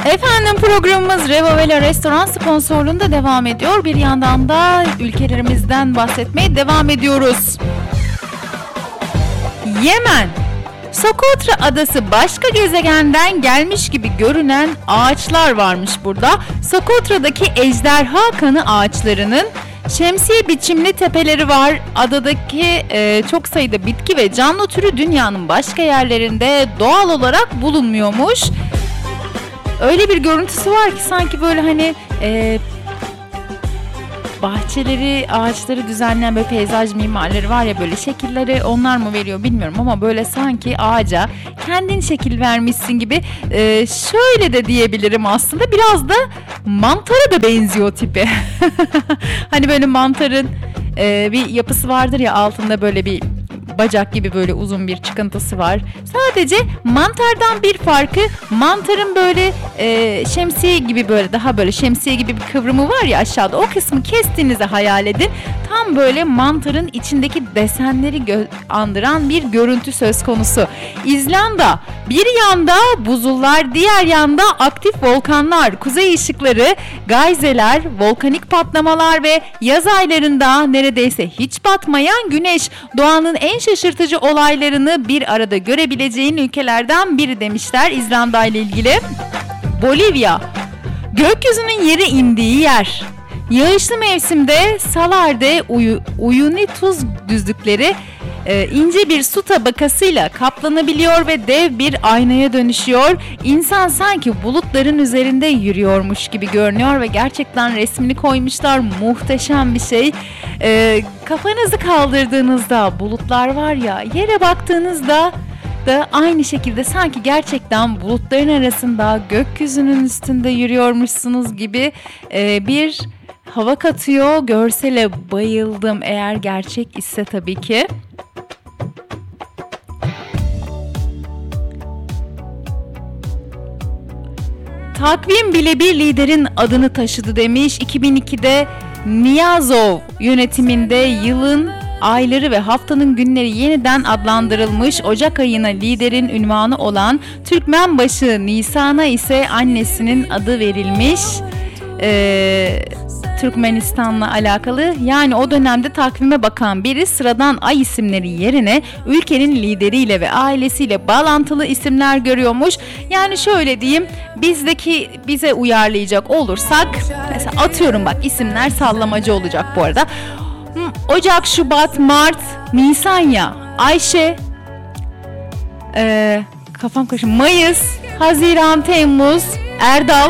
Efendim programımız Revavela Restoran sponsorluğunda devam ediyor. Bir yandan da ülkelerimizden bahsetmeye devam ediyoruz. Yemen. Sokotra adası başka gezegenden gelmiş gibi görünen ağaçlar varmış burada. Sokotra'daki ejderha kanı ağaçlarının şemsiye biçimli tepeleri var. Adadaki çok sayıda bitki ve canlı türü dünyanın başka yerlerinde doğal olarak bulunmuyormuş. Öyle bir görüntüsü var ki sanki böyle hani bahçeleri, ağaçları düzenleyen böyle peyzaj mimarları var ya, böyle şekilleri onlar mı veriyor bilmiyorum ama böyle sanki ağaca kendin şekil vermişsin gibi, şöyle de diyebilirim aslında, biraz da mantara da benziyor tipi. Hani böyle mantarın bir yapısı vardır ya, altında böyle bir bacak gibi böyle uzun bir çıkıntısı var. Sadece mantardan bir farkı, mantarın böyle şemsiye gibi, böyle daha böyle şemsiye gibi bir kıvrımı var ya aşağıda. O kısmı kestiğinizi hayal edin. Tam böyle mantarın içindeki desenleri andıran bir görüntü söz konusu. İzlanda, bir yanda buzullar, diğer yanda aktif volkanlar, kuzey ışıkları, gayzeler, volkanik patlamalar ve yaz aylarında neredeyse hiç batmayan güneş, doğanın en şaşırtıcı olaylarını bir arada görebileceğin ülkelerden biri demişler İzlanda ile ilgili. Bolivya, gökyüzünün yere indiği yer. Yağışlı mevsimde Salar Uyuni tuz düzlükleri ince bir su tabakasıyla kaplanabiliyor ve dev bir aynaya dönüşüyor. İnsan sanki bulutların üzerinde yürüyormuş gibi görünüyor ve gerçekten resmini koymuşlar. Muhteşem bir şey. Kafanızı kaldırdığınızda bulutlar var ya, yere baktığınızda da aynı şekilde sanki gerçekten bulutların arasında gökyüzünün üstünde yürüyormuşsunuz gibi bir hava katıyor. Görsele bayıldım, eğer gerçek ise tabii ki. Takvim bile bir liderin adını taşıdı demiş. 2002'de Niyazov yönetiminde yılın ayları ve haftanın günleri yeniden adlandırılmış. Ocak ayına liderin ünvanı olan Türkmenbaşı Nisan'a ise annesinin adı verilmiş. Türkmenistan'la alakalı, yani o dönemde takvime bakan biri sıradan ay isimleri yerine ülkenin lideriyle ve ailesiyle bağlantılı isimler görüyormuş. Yani şöyle diyeyim, bize uyarlayacak olursak mesela, atıyorum bak, isimler sallamacı olacak bu arada. Ocak, Şubat, Mart, Nisan ya, Ayşe, kafam karıştı, Mayıs, Haziran, Temmuz, Erdal,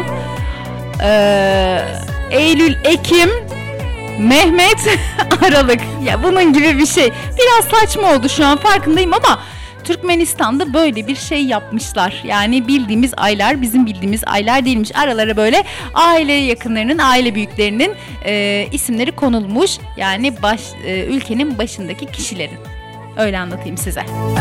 Eylül, Ekim, Mehmet, Aralık. Ya bunun gibi bir şey. Biraz saçma oldu şu an, farkındayım ama Türkmenistan'da böyle bir şey yapmışlar. Yani bildiğimiz aylar bizim bildiğimiz aylar değilmiş. Aralara böyle aile yakınlarının, aile büyüklerinin isimleri konulmuş. Yani ülkenin başındaki kişilerin. Öyle anlatayım size.